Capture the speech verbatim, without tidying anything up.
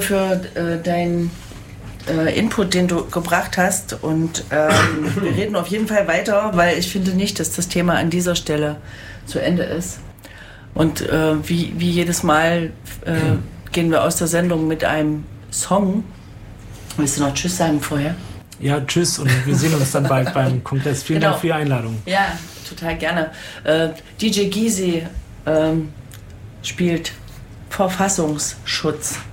für äh, deinen äh, Input, den du gebracht hast. Und ähm, wir reden auf jeden Fall weiter, weil ich finde nicht, dass das Thema an dieser Stelle zu Ende ist. Und äh, wie, wie jedes Mal äh, gehen wir aus der Sendung mit einem Song. Willst du noch Tschüss sagen vorher? Ja, tschüss und wir sehen uns dann bald beim Kongress. Vielen genau. Dank für die Einladung. Ja, total gerne. Äh, D J Gysi ähm, spielt Verfassungsschutz.